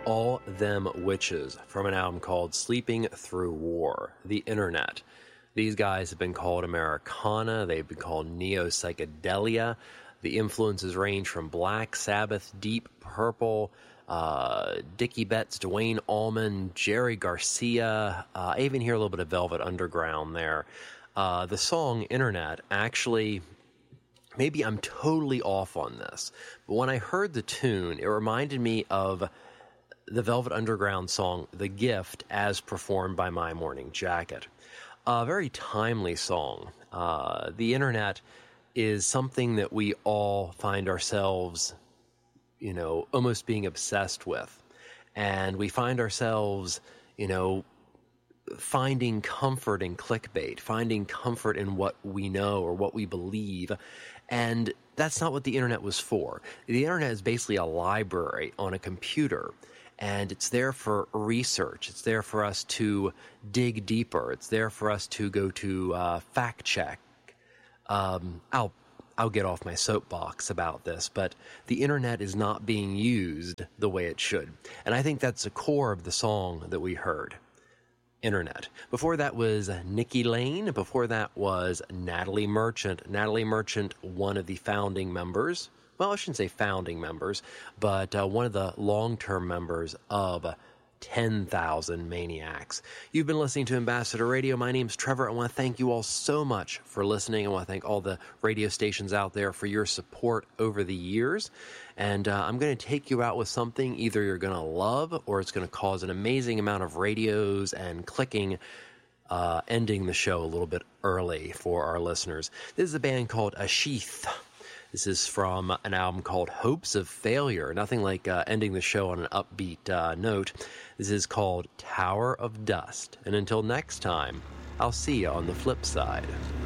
All Them Witches from an album called Sleeping Through War, The Internet. These guys have been called Americana, they've been called neo-psychedelia. The influences range from Black Sabbath, Deep Purple, Dickie Betts, Duane Allman, Jerry Garcia. I even hear a little bit of Velvet Underground there. The song Internet, actually, maybe I'm totally off on this, but when I heard the tune, it reminded me of the Velvet Underground song The Gift as performed by My Morning Jacket. A very timely song. The Internet is something that we all find ourselves, almost being obsessed with. And we find ourselves, finding comfort in clickbait, finding comfort in what we know or what we believe. And that's not what the Internet was for. The Internet is basically a library on a computer. And it's there for research. It's there for us to dig deeper. It's there for us to go to fact check. I'll get off my soapbox about this, but the Internet is not being used the way it should. And I think that's the core of the song that we heard. Internet. Before that was Nikki Lane. Before that was Natalie Merchant. Natalie Merchant, one of the founding members. Well, I shouldn't say founding members, but one of the long-term members of 10,000 Maniacs. You've been listening to Ambassador Radio. My name's Trevor. I want to thank you all so much for listening. I want to thank all the radio stations out there for your support over the years. And I'm going to take you out with something either you're going to love or it's going to cause an amazing amount of radios and clicking, ending the show a little bit early for our listeners. This is a band called Ashith. This is from an album called Hopes of Failure. Nothing like ending the show on an upbeat note. This is called Tower of Dust. And until next time, I'll see you on the flip side.